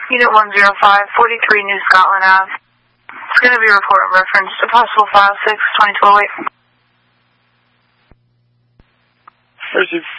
Unit 105, 43 New Scotland Ave. It's going to be a report in reference to possible file 6, 2012. Receive.